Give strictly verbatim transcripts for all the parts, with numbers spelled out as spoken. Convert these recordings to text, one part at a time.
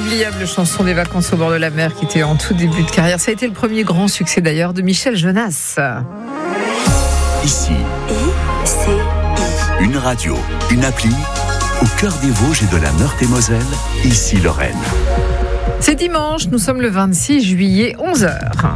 Inoubliable chanson des vacances au bord de la mer qui était en tout début de carrière. Ça a été le premier grand succès d'ailleurs de Michel Jonas. Ici, I C I. Une radio, une appli, au cœur des Vosges et de la Meurthe-et-Moselle, ici Lorraine. C'est dimanche, nous sommes le vingt-six juillet, onze heures.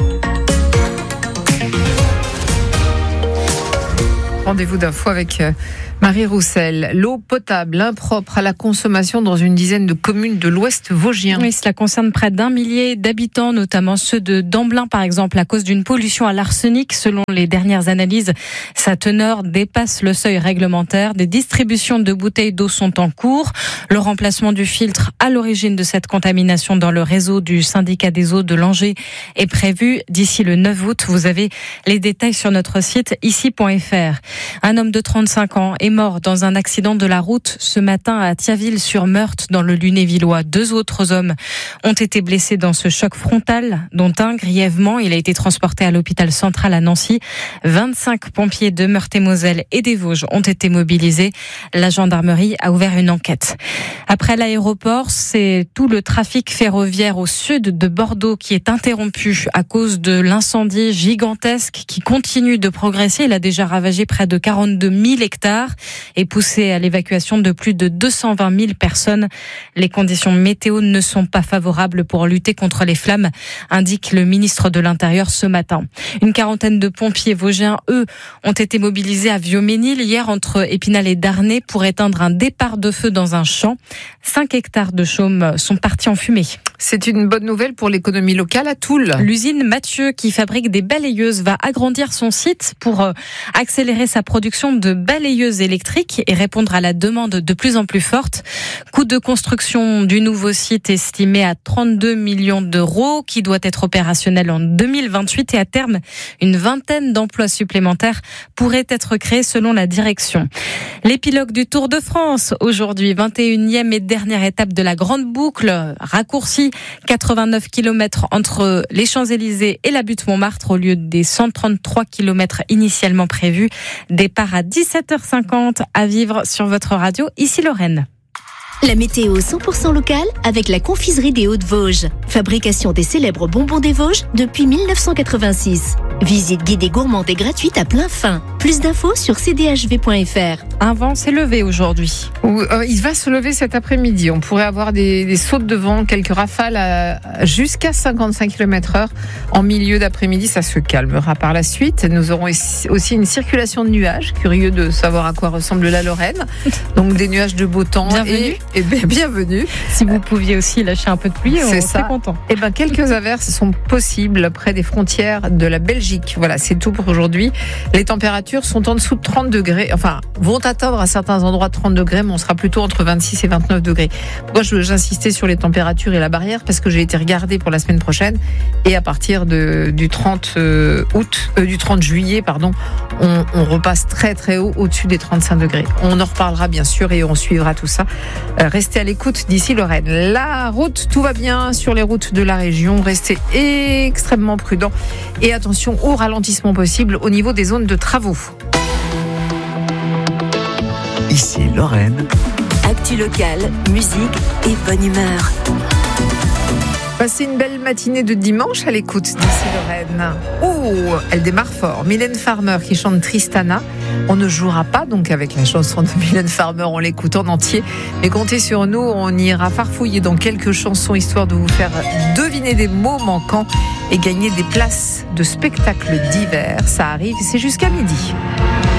Rendez-vous d'info avec Marie Roussel. L'eau potable impropre à la consommation dans une dizaine de communes de l'Ouest vosgien. Oui, cela concerne près d'un millier d'habitants, notamment ceux de Damblin par exemple, à cause d'une pollution à l'arsenic. Selon les dernières analyses, sa teneur dépasse le seuil réglementaire. Des distributions de bouteilles d'eau sont en cours. Le remplacement du filtre à l'origine de cette contamination dans le réseau du syndicat des eaux de Langeais est prévu d'ici le neuf août. Vous avez les détails sur notre site ici point f r. Un homme de trente-cinq ans est mort dans un accident de la route ce matin à Thiaville-sur-Meurthe dans le Lunévillois. Deux autres hommes ont été blessés dans ce choc frontal, dont un grièvement. Il a été transporté à l'hôpital central à Nancy. vingt-cinq pompiers de Meurthe-et-Moselle et des Vosges ont été mobilisés. La gendarmerie a ouvert une enquête. Après l'aéroport, c'est tout le trafic ferroviaire au sud de Bordeaux qui est interrompu à cause de l'incendie gigantesque qui continue de progresser. Il a déjà ravagé près de quarante-deux mille hectares et poussé à l'évacuation de plus de deux cent vingt mille personnes. Les conditions météo ne sont pas favorables pour lutter contre les flammes, indique le ministre de l'Intérieur ce matin. Une quarantaine de pompiers vosgiens, eux, ont été mobilisés à Viauménil hier entre Épinal et Darney pour éteindre un départ de feu dans un champ. Cinq hectares de chaume sont partis en fumée. C'est une bonne nouvelle pour l'économie locale à Toul. L'usine Mathieu, qui fabrique des balayeuses, va agrandir son site pour accélérer sa production de balayeuses électriques et répondre à la demande de plus en plus forte. Coût de construction du nouveau site estimé à trente-deux millions d'euros, qui doit être opérationnel en deux mille vingt-huit et à terme, une vingtaine d'emplois supplémentaires pourraient être créés selon la direction. L'épilogue du Tour de France aujourd'hui, vingt et unième et dernière étape de la Grande Boucle, raccourci quatre-vingt-neuf kilomètres entre les Champs-Élysées et la butte Montmartre au lieu des cent trente-trois kilomètres initialement prévus. Départ à dix-sept heures cinquante à vivre sur votre radio, ici Lorraine. La météo cent pour cent locale avec la confiserie des Hauts-de-Vosges. Fabrication des célèbres bonbons des Vosges depuis mille neuf cent quatre-vingt-six. Visite guidée gourmande et gratuite à plein fin. Plus d'infos sur c d h v point f r. Un vent s'est levé aujourd'hui. Euh, il va se lever cet après-midi. On pourrait avoir des, des sautes de vent, quelques rafales à, jusqu'à cinquante-cinq kilomètres heure. En milieu d'après-midi, ça se calmera par la suite. Nous aurons aussi une circulation de nuages. Curieux de savoir à quoi ressemble la Lorraine. Donc des nuages de beau temps. Bienvenue. Et, et bien, bienvenue. Si vous pouviez aussi lâcher un peu de pluie, on c'est serait ça. content. Et ben quelques averses sont possibles près des frontières de la Belgique. Voilà, c'est tout pour aujourd'hui. Les températures sont en dessous de trente degrés, enfin, vont atteindre à certains endroits trente degrés, mais on sera plutôt entre vingt-six et vingt-neuf degrés. Pourquoi j'insistais sur les températures et la barrière? Parce que j'ai été regardée pour la semaine prochaine, et à partir de, du trente août, euh, du trente juillet, pardon, on, on repasse très très haut, au-dessus des trente-cinq degrés. On en reparlera bien sûr et on suivra tout ça. Euh, restez à l'écoute d'ici Lorraine. La route, tout va bien sur les routes de la région. Restez extrêmement prudents et attention au ralentissement possible au niveau des zones de travaux. Ici Lorraine. Actu locale, musique et bonne humeur. Passez une belle matinée de dimanche à l'écoute d'ici Lorraine. Oh, elle démarre fort. Mylène Farmer qui chante Tristana. On ne jouera pas donc avec la chanson de Mylène Farmer, on l'écoute en entier. Mais comptez sur nous, on ira farfouiller dans quelques chansons histoire de vous faire deviner des mots manquants et gagner des places de spectacles d'hiver. Ça arrive, c'est jusqu'à midi.